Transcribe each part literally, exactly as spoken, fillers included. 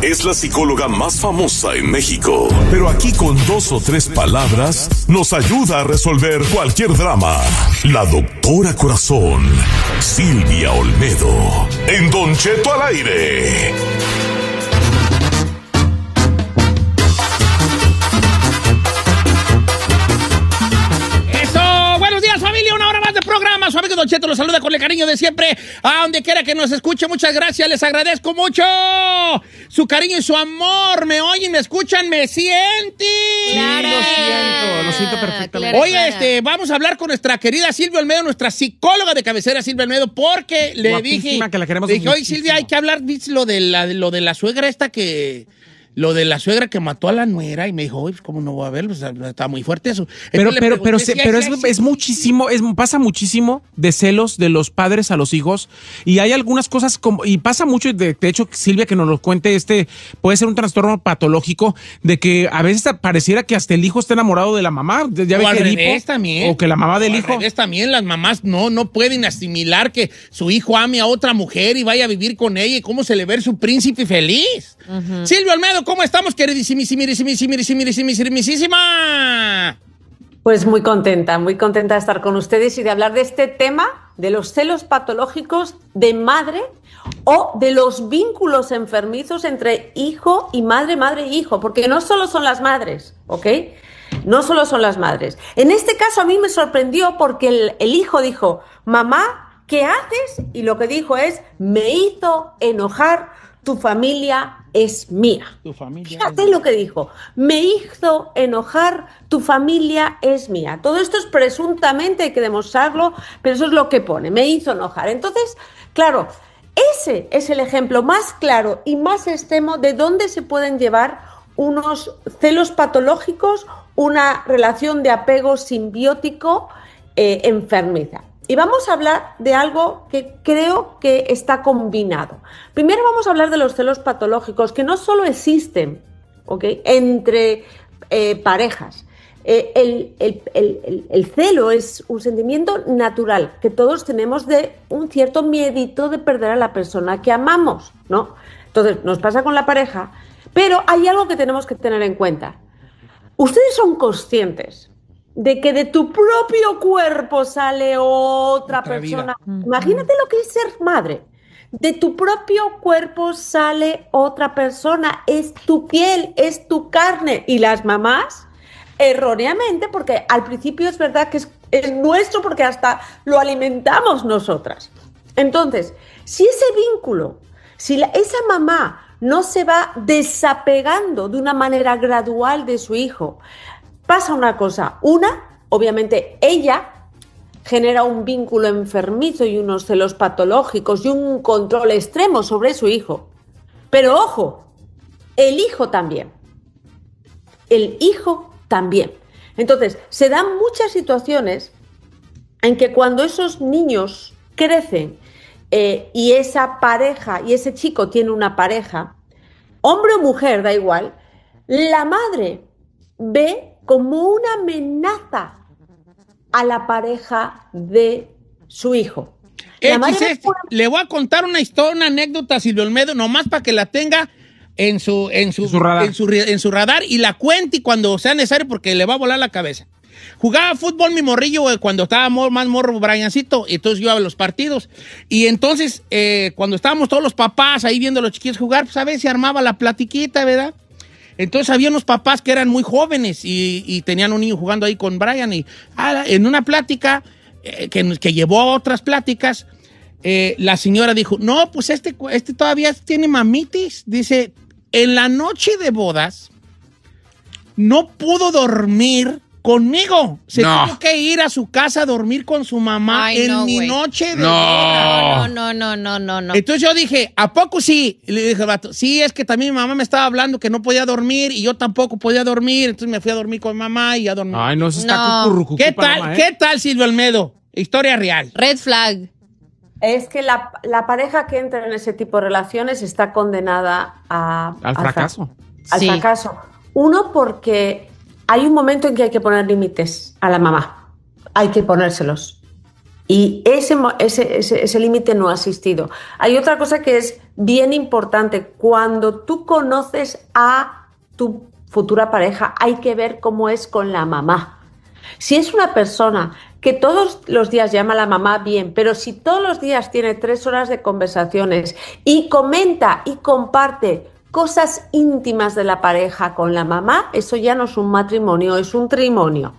es la psicóloga más famosa en México. Pero aquí con dos o tres palabras nos ayuda a resolver cualquier drama. La doctora Corazón, Silvia Olmedo, en Don Cheto al aire. Su amigo Don Cheto los saluda con el cariño de siempre, a donde quiera que nos escuche. Muchas gracias, les agradezco mucho su cariño y su amor. Me oyen, me escuchan, me sienten. Claro. Sí, lo siento, lo siento perfectamente. Oye, Clara. este, vamos a hablar con nuestra querida Silvia Olmedo, nuestra psicóloga de cabecera, Silvia Olmedo, porque le Guapísima, dije, que la queremos le dije, oye, muchísimo. Silvia, hay que hablar, ¿viste lo de la, de lo de la suegra esta que... Lo de la suegra que mató a la nuera, y me dijo, oye, pues, ¿cómo no voy a verlo? Pues, está muy fuerte eso. Pero, Entonces, pero, pero, pregunté, se- pero sí, es, sí, es sí. muchísimo, es, pasa muchísimo de celos de los padres a los hijos, y hay algunas cosas como, y pasa mucho, de, de hecho, Silvia, que nos lo cuente, este, puede ser un trastorno patológico, de que a veces pareciera que hasta el hijo está enamorado de la mamá, ya O ves al que Edipo, revés también. o que la mamá del O al hijo. revés también, las mamás no, no pueden asimilar que su hijo ame a otra mujer y vaya a vivir con ella y cómo se le ve su príncipe feliz. Uh-huh. Silvia Olmedo, ¿cómo estamos, queridísima? Pues muy contenta, muy contenta de estar con ustedes y de hablar de este tema, de los celos patológicos de madre o de los vínculos enfermizos entre hijo y madre, madre e hijo, porque no solo son las madres, ¿ok? No solo son las madres. En este caso a mí me sorprendió porque el, el hijo dijo, mamá, ¿qué haces? Y lo que dijo es, me hizo enojar, tu familia es mía. Tu familia Fíjate es lo que dijo, me hizo enojar, tu familia es mía. Todo esto es presuntamente, hay que demostrarlo, pero eso es lo que pone, me hizo enojar. Entonces, claro, ese es el ejemplo más claro y más extremo de dónde se pueden llevar unos celos patológicos, una relación de apego simbiótico eh, enfermiza. Y vamos a hablar de algo que creo que está combinado. Primero vamos a hablar de los celos patológicos, que no solo existen, ¿okay?, entre eh, parejas. Eh, el, el, el, el, el celo es un sentimiento natural que todos tenemos de un cierto miedito de perder a la persona que amamos, ¿no? Entonces, nos pasa con la pareja, pero hay algo que tenemos que tener en cuenta. Ustedes son conscientes de que de tu propio cuerpo sale otra, otra persona. Vida. Imagínate lo que es ser madre. De tu propio cuerpo sale otra persona. Es tu piel, es tu carne. Y las mamás, erróneamente, porque al principio es verdad que es, es nuestro porque hasta lo alimentamos nosotras. Entonces, si ese vínculo, si la, esa mamá no se va desapegando de una manera gradual de su hijo, pasa una cosa, una, obviamente ella genera un vínculo enfermizo y unos celos patológicos y un control extremo sobre su hijo. Pero ojo, el hijo también. El hijo también. Entonces, se dan muchas situaciones en que cuando esos niños crecen eh, y esa pareja, y ese chico tiene una pareja, hombre o mujer, da igual, la madre ve como una amenaza a la pareja de su hijo. La madre es una... Le voy a contar una historia, una anécdota a Silvia Olmedo, nomás para que la tenga en su, en su, en su radar. En su, en su radar y la cuente cuando sea necesario porque le va a volar la cabeza. Jugaba fútbol mi morrillo cuando estaba más morro Briancito, y entonces yo iba a los partidos. Y entonces, eh, cuando estábamos todos los papás ahí viendo a los chiquillos jugar, pues a veces se armaba la platiquita, ¿verdad? Entonces había unos papás que eran muy jóvenes y, y tenían un niño jugando ahí con Brian. Y ah, en una plática eh, que, que llevó a otras pláticas, eh, la señora dijo, no, pues este, este todavía tiene mamitis. Dice, en la noche de bodas no pudo dormir conmigo. Se no. tuvo que ir a su casa a dormir con su mamá. Ay, en no, mi wey. noche de no. boda. No, no, no, no, no. Entonces yo dije, ¿a poco sí? Y le dije al vato, sí, es que también mi mamá me estaba hablando que no podía dormir y yo tampoco podía dormir. Entonces me fui a dormir con mi mamá y ya dormí. Ay, no, eso está no. cucurrucucu, ¿Qué tal, mamá, ¿eh? ¿Qué tal, Silvia Olmedo? Historia real. Red flag. Es que la, la pareja que entra en ese tipo de relaciones está condenada a, al fracaso. Al sí. fracaso. Uno, porque hay un momento en que hay que poner límites a la mamá. Hay que ponérselos. Y ese, ese, ese, ese límite no ha existido. Hay otra cosa que es bien importante. Cuando tú conoces a tu futura pareja, hay que ver cómo es con la mamá. Si es una persona que todos los días llama a la mamá, bien, pero si todos los días tiene tres horas de conversaciones y comenta y comparte cosas íntimas de la pareja con la mamá, eso ya no es un matrimonio, es un trimonio.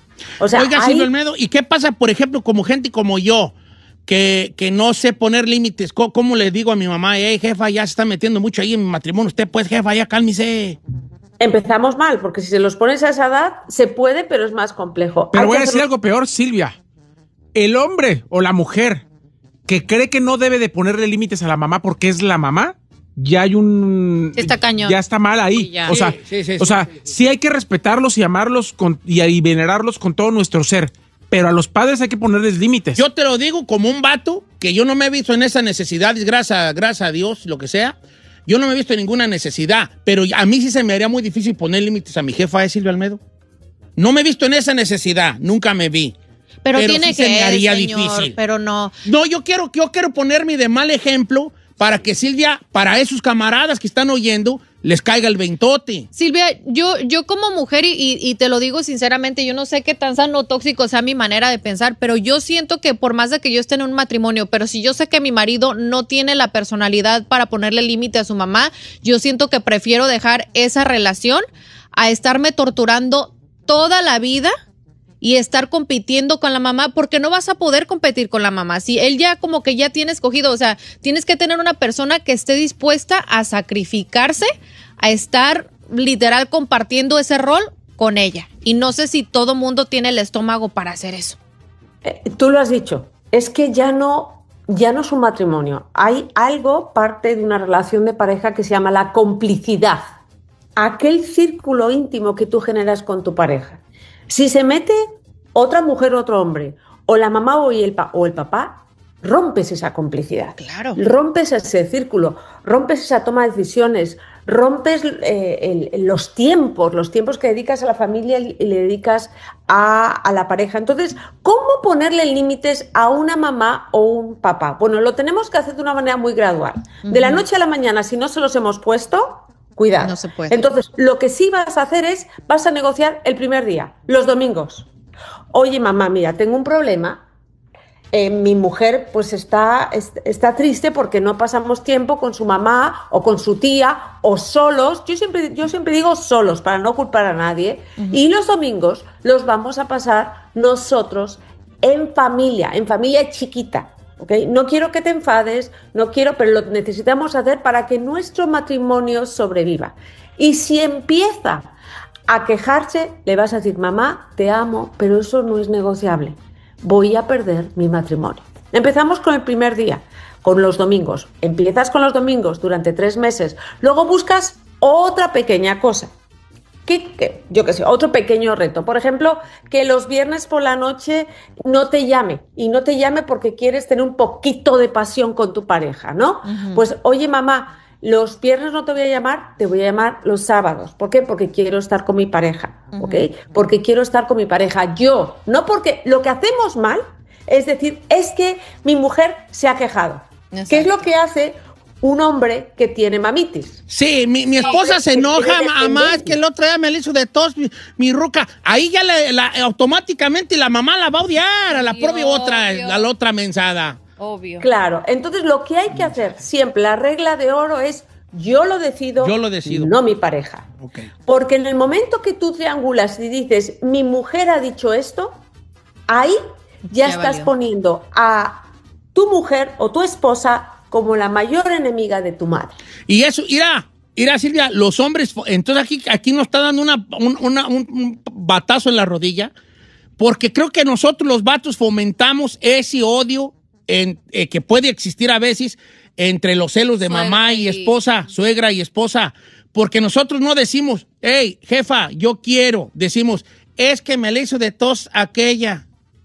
O sea, Oiga, hay... Silvia Olmedo, ¿y qué pasa, por ejemplo, como gente como yo, que, que no sé poner límites? ¿Cómo, ¿Cómo le digo a mi mamá, hey, jefa, ya se está metiendo mucho ahí en mi matrimonio? Usted, pues, jefa, ya cálmese. Empezamos mal, porque si se los pones a esa edad, se puede, pero es más complejo. Pero Hay voy a que decir hacerlo... algo peor, Silvia. El hombre o la mujer que cree que no debe de ponerle límites a la mamá porque es la mamá, ya hay un... Está cañón. Ya está mal ahí. Sí, ya. O sea, Sí, sí, sí, o sea, sí, sí. sí hay que respetarlos y amarlos con, y, y venerarlos con todo nuestro ser. Pero a los padres hay que ponerles límites. Yo te lo digo como un vato que yo no me he visto en esa necesidad, gracias, gracias a Dios, lo que sea. Yo no me he visto en ninguna necesidad, pero a mí sí se me haría muy difícil poner límites a mi jefa, ¿eh, Silvia Olmedo? No me he visto en esa necesidad, nunca me vi. Pero, Pero tiene sí que se me haría señor, difícil. Pero no. No, yo quiero, yo quiero ponerme de mal ejemplo para que Silvia, para esos camaradas que están oyendo, les caiga el veintote. Silvia, yo, yo como mujer, y, y, y te lo digo sinceramente, yo no sé qué tan sano o tóxico sea mi manera de pensar, pero yo siento que por más de que yo esté en un matrimonio, pero si yo sé que mi marido no tiene la personalidad para ponerle límite a su mamá, yo siento que prefiero dejar esa relación a estarme torturando toda la vida y estar compitiendo con la mamá, porque no vas a poder competir con la mamá. Si él ya como que ya tiene escogido, o sea, tienes que tener una persona que esté dispuesta a sacrificarse, a estar literal compartiendo ese rol con ella. Y no sé si todo mundo tiene el estómago para hacer eso. Eh, tú lo has dicho, es que ya no, ya no es un matrimonio. Hay algo, parte de una relación de pareja que se llama la complicidad. Aquel círculo íntimo que tú generas con tu pareja. Si se mete otra mujer o otro hombre, o la mamá o el, pa- o el papá, rompes esa complicidad. Claro. Rompes ese círculo, rompes esa toma de decisiones, rompes eh, el, los tiempos, los tiempos que dedicas a la familia y le dedicas a, a la pareja. Entonces, ¿cómo ponerle límites a una mamá o un papá? Bueno, lo tenemos que hacer de una manera muy gradual. Uh-huh. De la noche a la mañana, si no se los hemos puesto... Cuidado. No se puede. Entonces, lo que sí vas a hacer es, vas a negociar el primer día, los domingos. Oye, mamá, mira, tengo un problema. Eh, mi mujer pues está, está triste porque no pasamos tiempo con su mamá o con su tía o solos. Yo siempre, yo siempre digo solos para no culpar a nadie. Uh-huh. Y los domingos los vamos a pasar nosotros en familia, en familia chiquita. ¿Okay? No quiero que te enfades, no quiero, pero lo necesitamos hacer para que nuestro matrimonio sobreviva. Y si empieza a quejarse, le vas a decir, mamá, te amo, pero eso no es negociable. Voy a perder mi matrimonio. Empezamos con el primer día, con los domingos. Empiezas con los domingos durante tres meses. Luego buscas otra pequeña cosa. ¿Qué, qué? Yo qué sé, otro pequeño reto. Por ejemplo, que los viernes por la noche no te llame. Y no te llame porque quieres tener un poquito de pasión con tu pareja, ¿no? Uh-huh. Pues, oye, mamá, los viernes no te voy a llamar, te voy a llamar los sábados. ¿Por qué? Porque quiero estar con mi pareja, uh-huh. ¿ok? Porque quiero estar con mi pareja. Yo, no porque lo que hacemos mal es decir, es que mi mujer se ha quejado. Exacto. ¿Qué es lo que hace un hombre que tiene mamitis? Sí, mi, mi esposa sí, se enoja a más que el otro día me le hizo de tos mi, mi ruca. Ahí ya le, la, automáticamente la mamá la va a odiar a la sí, propia obvio. otra, a la otra mensada. Obvio. Claro, entonces lo que hay que hacer siempre, la regla de oro es yo lo decido, yo lo decido. no mi pareja. Okay. Porque en el momento que tú triangulas y dices, mi mujer ha dicho esto, ahí ya, ya estás valió. poniendo a tu mujer o tu esposa como la mayor enemiga de tu madre. Y eso, irá, irá Silvia, los hombres, entonces aquí, aquí nos está dando una, un, una, un, un batazo en la rodilla, porque creo que nosotros los vatos fomentamos ese odio en, eh, que puede existir a veces entre los celos de suegra mamá y esposa, suegra y esposa, porque nosotros no decimos, hey, jefa, yo quiero, decimos, es que me le hizo de tos aquella.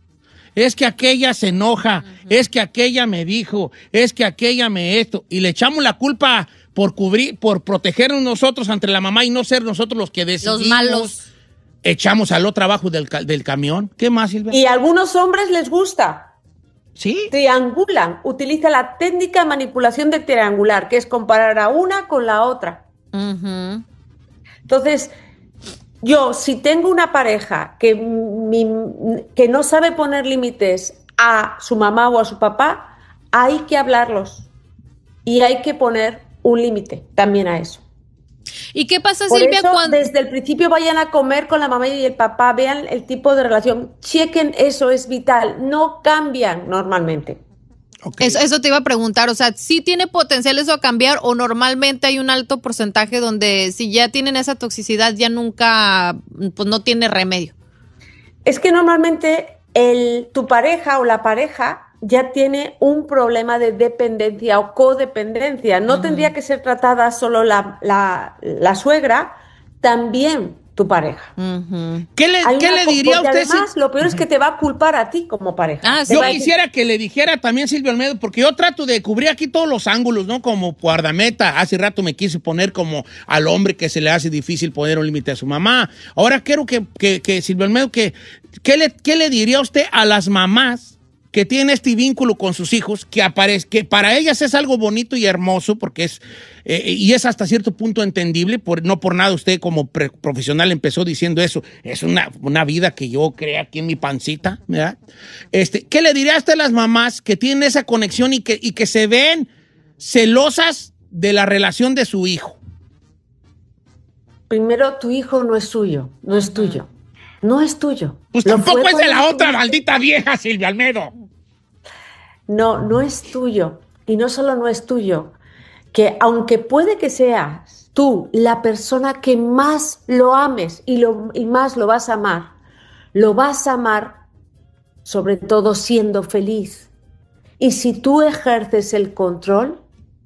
Es que aquella se enoja, uh-huh. es que aquella me dijo, es que aquella me esto. Y le echamos la culpa por cubrir, por protegernos nosotros ante la mamá y no ser nosotros los que decidimos. Los malos. Echamos al otro abajo del, del camión. ¿Qué más, Silvia? Y a algunos hombres les gusta. Sí. Triangulan, utiliza la técnica de manipulación de triangular, que es comparar a una con la otra. Ujú. Entonces, yo si tengo una pareja que, mi, que no sabe poner límites a su mamá o a su papá, hay que hablarlos y hay que poner un límite también a eso. ¿Y qué pasa, Por Silvia, eso, cuando... desde el principio vayan a comer con la mamá y el papá, vean el tipo de relación, chequen eso, es vital, no cambian normalmente. Okay. Eso, eso te iba a preguntar, o sea, ¿sí tiene potencial eso a cambiar o normalmente hay un alto porcentaje donde si ya tienen esa toxicidad ya nunca, pues no tiene remedio? Es que normalmente el, tu pareja o la pareja ya tiene un problema de dependencia o codependencia. No uh-huh. tendría que ser tratada solo la, la, la suegra, también tu pareja. Uh-huh. ¿Qué le, ¿qué le diría a usted? Además, si... lo peor uh-huh. es que te va a culpar a ti como pareja. Ah, yo quisiera que le dijera también Silvia Olmedo, porque yo trato de cubrir aquí todos los ángulos, ¿no? Como guardameta. Hace rato me quise poner como al hombre que se le hace difícil poner un límite a su mamá. Ahora quiero que, que, que Silvia Olmedo, que, ¿qué le, ¿qué le diría a usted a las mamás que tienen este vínculo con sus hijos, que, aparece, que para ellas es algo bonito y hermoso, porque es, eh, y es hasta cierto punto entendible, por, no por nada usted como pre- profesional empezó diciendo eso, es una, una vida que yo creé aquí en mi pancita, ¿verdad? Este, ¿qué le diría a usted a las mamás que tienen esa conexión y que, y que se ven celosas de la relación de su hijo? Primero, tu hijo no es suyo, no es tuyo. No es tuyo. Pues tampoco es de la otra maldita vieja, Silvia Olmedo. No, no es tuyo. Y no solo no es tuyo, que aunque puede que seas tú la persona que más lo ames y, lo, y más lo vas a amar, lo vas a amar sobre todo siendo feliz. Y si tú ejerces el control,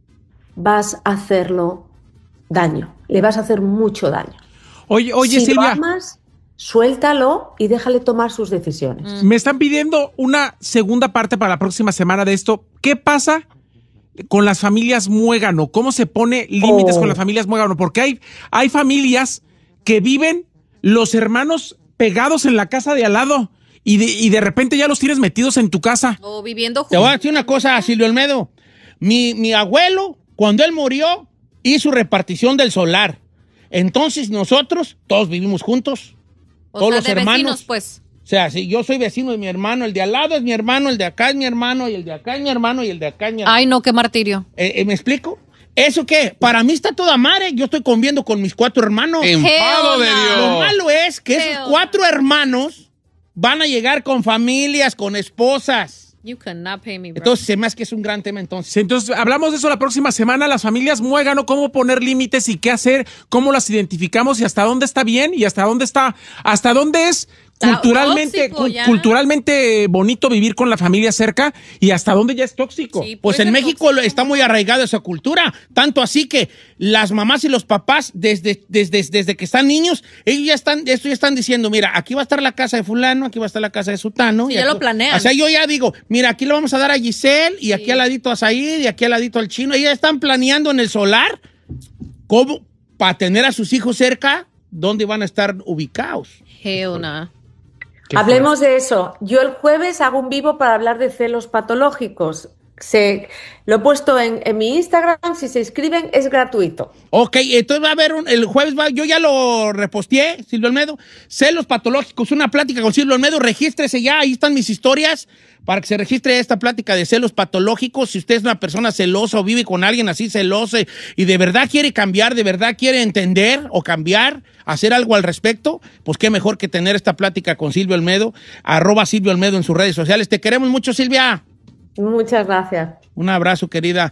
vas a hacerlo daño. Le vas a hacer mucho daño. Oye, oye, si Silvia. Lo amas, suéltalo y déjale tomar sus decisiones. Me están pidiendo una segunda parte para la próxima semana de esto. ¿Qué pasa con las familias muégano? ¿Cómo se pone límites oh. con las familias muégano? Porque hay, hay familias que viven los hermanos pegados en la casa de al lado y de, y de repente ya los tienes metidos en tu casa. O viviendo juntos. Te voy a decir una cosa, Silvio Olmedo. Mi, mi abuelo, cuando él murió, hizo repartición del solar. Entonces nosotros todos vivimos juntos. O todos sea, los de hermanos, vecinos, pues. O sea, si yo soy vecino de mi hermano, el de al lado es mi hermano, el de acá es mi hermano, y el de acá es mi hermano, y el de acá es mi hermano. Ay, no, qué martirio. Eh, eh, ¿Me explico? ¿Eso qué? Para mí está toda madre. Yo estoy conviviendo con mis cuatro hermanos. ¡Enfado de Dios! Lo malo es que Hell esos cuatro hermanos van a llegar con familias, con esposas. You cannot pay me, bro. Entonces, se me hace que es un gran tema, entonces. Sí, entonces, hablamos de eso la próxima semana, las familias muégano, cómo poner límites y qué hacer, cómo las identificamos y hasta dónde está bien y hasta dónde está, hasta dónde es culturalmente, tóxico, cu- culturalmente bonito vivir con la familia cerca y hasta dónde ya es tóxico. Sí, Pues puede en ser México tóxico. está muy arraigada esa cultura, tanto así que las mamás y los papás, desde, desde, desde que están niños, ellos ya están, esto ya están diciendo, mira, aquí va a estar la casa de fulano, aquí va a estar la casa de sutano. Sí, y ya aquí- lo planean. O sea, yo ya digo, mira, aquí lo vamos a dar a Giselle, y aquí Sí. al ladito a Said, y aquí al ladito al chino. Ellos ya están planeando en el solar cómo, para tener a sus hijos cerca, dónde van a estar ubicados. Hell nah. Hablemos de eso. Yo el jueves hago un vivo para hablar de celos patológicos. Se, lo he puesto en, en mi Instagram. Si se inscriben, es gratuito. Ok, entonces va a haber un, el jueves, va, yo ya lo reposteé, Silvio Olmedo, celos patológicos, una plática con Silvio Olmedo, regístrese ya, ahí están mis historias, para que se registre esta plática de celos patológicos. Si usted es una persona celosa o vive con alguien así celoso y de verdad quiere cambiar, de verdad quiere entender o cambiar, hacer algo al respecto, pues qué mejor que tener esta plática con Silvio Olmedo, arroba Silvio Olmedo en sus redes sociales. Te queremos mucho, Silvia. Muchas gracias. Un abrazo, querida.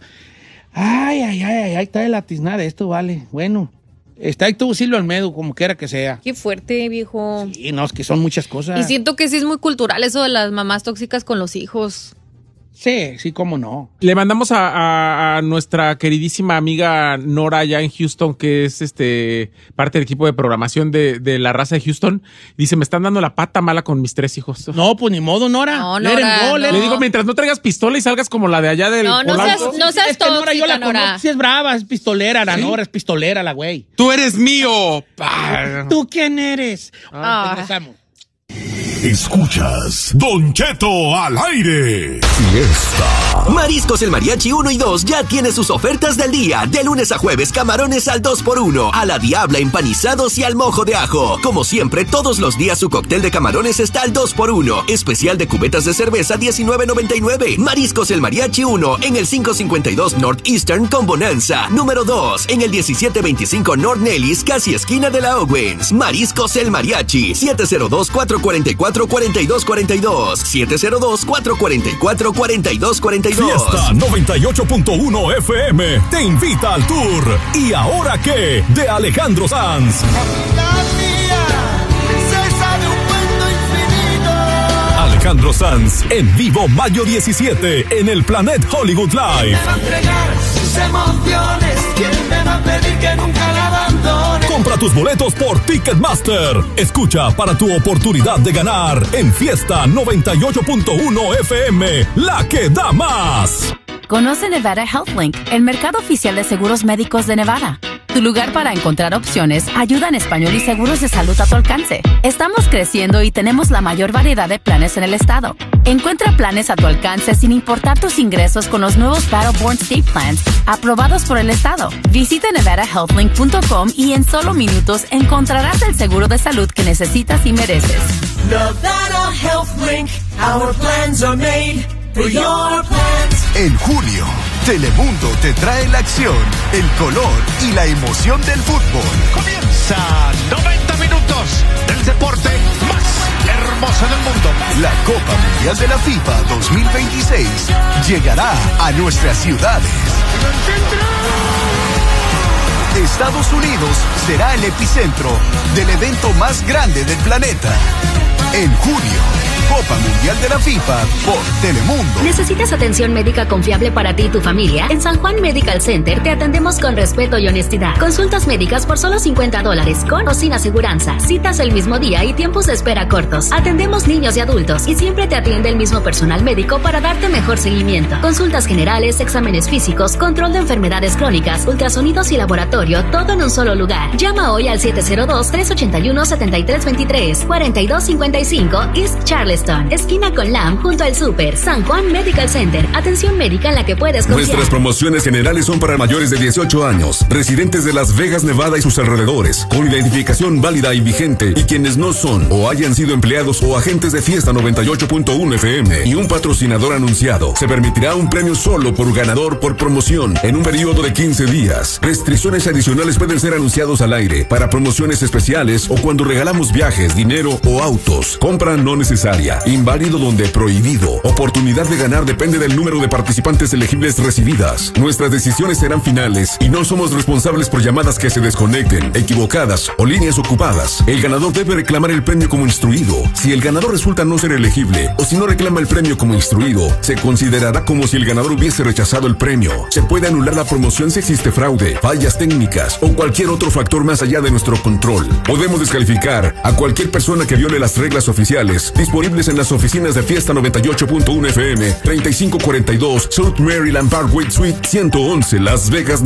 Ay, ay, ay, ay, ahí está la tiznada, esto vale. Bueno, está ahí tú, Silvio Olmedo, como quiera que sea. Qué fuerte, viejo. Y no, es que son muchas cosas. Y siento que sí es muy cultural eso de las mamás tóxicas con los hijos. Sí, sí, cómo no. Le mandamos a, a, a nuestra queridísima amiga Nora allá en Houston, que es este parte del equipo de programación de, de la raza de Houston. Dice, me están dando la pata mala con mis tres hijos. No, pues ni modo, Nora. No, Let 'em Nora, go, let 'em Le no. digo, mientras no traigas pistola y salgas como la de allá del No, no Polanco. seas- no seas Es que Nora, yo la tóxica, Nora. conozco, sí es brava, es pistolera, la Nora es pistolera, la güey. ¡Tú eres mío! Pa. ¿Tú quién eres? Ah. Regresamos. Escuchas Don Cheto al aire. Fiesta. Mariscos El Mariachi uno y dos ya tiene sus ofertas del día. De lunes a jueves, camarones al dos por uno, a la diabla empanizados y al mojo de ajo. Como siempre, todos los días su cóctel de camarones está al dos por uno. Especial de cubetas de cerveza diecinueve noventa y nueve. Mariscos El Mariachi uno en el quinientos cincuenta y dos Northeastern con Bonanza. Número dos en el diecisiete veinticinco North Nellis, casi esquina de la Owens. Mariscos El Mariachi. siete cero dos, cuatro cuatro cuatro, cuatro dos cuatro dos. siete cero dos, cuatro cuatro cuatro, cuatro dos cuatro dos. Fiesta noventa y ocho punto uno F M te invita al tour. ¿Y ahora qué? De Alejandro Sanz. Alejandro Sanz en vivo mayo diecisiete en el Planet Hollywood Live. Compra tus boletos por Ticketmaster. Escucha para tu oportunidad de ganar en Fiesta noventa y ocho punto uno F M, la que da más. Conoce Nevada HealthLink, el mercado oficial de seguros médicos de Nevada. Tu lugar para encontrar opciones, ayuda en español y seguros de salud a tu alcance. Estamos creciendo y tenemos la mayor variedad de planes en el estado. Encuentra planes a tu alcance sin importar tus ingresos con los nuevos Battleborn State Plans aprobados por el estado. Visita nevada health link punto com y en solo minutos encontrarás el seguro de salud que necesitas y mereces. Nevada HealthLink, our plans are made for your plans. En junio, Telemundo te trae la acción, el color y la emoción del fútbol. Comienza noventa minutos del deporte más hermoso del mundo. La Copa Mundial de la FIFA dos mil veintiséis llegará a nuestras ciudades. Estados Unidos será el epicentro del evento más grande del planeta. En junio, Copa Mundial de la FIFA por Telemundo. ¿Necesitas atención médica confiable para ti y tu familia? En San Juan Medical Center te atendemos con respeto y honestidad. Consultas médicas por solo cincuenta dólares, con o sin aseguranza. Citas el mismo día y tiempos de espera cortos. Atendemos niños y adultos y siempre te atiende el mismo personal médico para darte mejor seguimiento. Consultas generales, exámenes físicos, control de enfermedades crónicas, ultrasonidos y laboratorio, todo en un solo lugar. Llama hoy al siete cero dos, tres ocho uno, siete tres dos tres, cuatro dos cinco cinco East Charleston, esquina con Lam, junto al Super. San Juan Medical Center, atención médica en la que puedes confiar. Nuestras promociones generales son para mayores de dieciocho años, residentes de Las Vegas, Nevada y sus alrededores, con identificación válida y vigente, y quienes no son o hayan sido empleados o agentes de Fiesta noventa y ocho punto uno F M y un patrocinador anunciado. Se permitirá un premio solo por ganador por promoción en un periodo de quince días. Restricciones adicionales pueden ser anunciados al aire para promociones especiales o cuando regalamos viajes, dinero o autos. Compra no necesaria, inválido donde prohibido. Oportunidad de ganar depende del número de participantes elegibles recibidas. Nuestras decisiones serán finales y no somos responsables por llamadas que se desconecten, equivocadas o líneas ocupadas. El ganador debe reclamar el premio como instruido. Si el ganador resulta no ser elegible o si no reclama el premio como instruido, se considerará como si el ganador hubiese rechazado el premio. Se puede anular la promoción si existe fraude, fallas técnicas o cualquier otro factor más allá de nuestro control. Podemos descalificar a cualquier persona que viole las reglas oficiales disponibles en las oficinas de Fiesta noventa y ocho punto uno F M, treinta y cinco cuarenta y dos South Maryland Parkway Suite ciento once, Las Vegas,